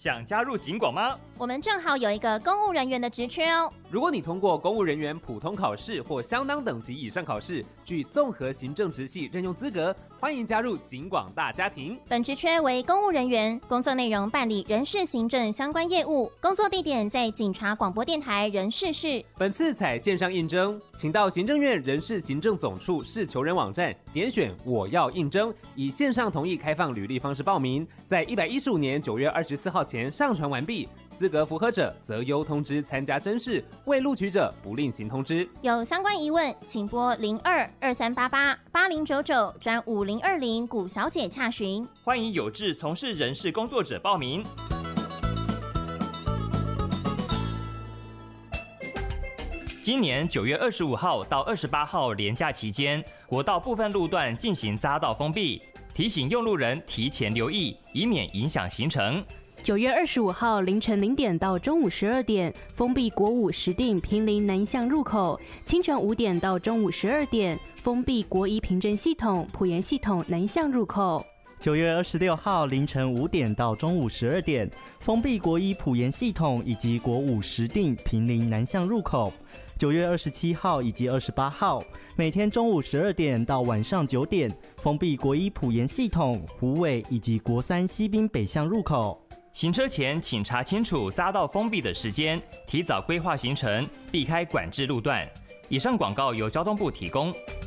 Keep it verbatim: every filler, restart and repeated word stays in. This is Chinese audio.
想加入警广吗？ 我们正好有一个公务人员的职缺哦。 如果你通过公务人员普通考试或相当等级以上考试，具综合行政职系任用资格，欢迎加入警广大家庭。 本职缺为公务人员，工作内容办理人事行政相关业务，工作地点在警察广播电台人事室。 本次采线上应征，请到行政院人事行政总处市求人网站点选我要应征，以线上同意开放履历方式报名，在一百一十五年九月二十四号前上传完毕。资格符合者则优通知参加甄试，未录取者不另行通知。 有相关疑问，请拨零二二三八八八零九九转五零二零古小姐洽询。 欢迎有志从事人事工作者报名。今年九月二十五号到二十八号连假期间，国道部分路段进行匝道封闭，提醒用路人提前留意，以免影响行程。 九月二十五号凌晨零点到中午十二点，封闭国五石碇坪林南向入口；清晨五点到中午十二点，封闭国一平镇系统埔盐系统南向入口。 九月二十六号凌晨五点到中午十二点，封闭国一埔盐系统以及国五石碇坪林南向入口。九月二十七号以及二十八号，每天中午十二点到晚上九点，封闭国一埔盐系统、虎尾以及国三西滨北向入口。 行车前请查清楚匝道封闭的时间，提早规划行程，避开管制路段。以上广告由交通部提供。